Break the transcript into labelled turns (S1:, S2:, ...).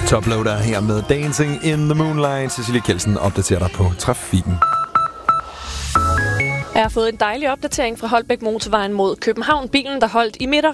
S1: Toploader her med Dancing in the Moonlight. Cecilie Kjeldsen opdaterer dig på trafikken.
S2: Jeg har fået en dejlig opdatering fra Holbæk Motorvejen mod København. Bilen, der holdt i